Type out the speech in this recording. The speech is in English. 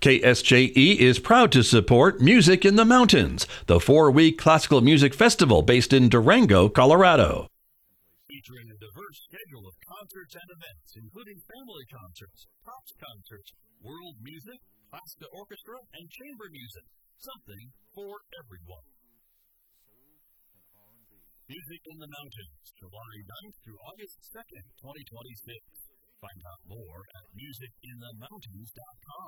KSJE is proud to support Music in the Mountains, the 4-week classical music festival based in Durango, Colorado. Featuring a diverse schedule of concerts and events, including family concerts, pops concerts, world music, classical orchestra, and chamber music. Something for everyone. Music in the Mountains, July 9th through August 2nd, 2026. Find out more at musicinthemountains.com.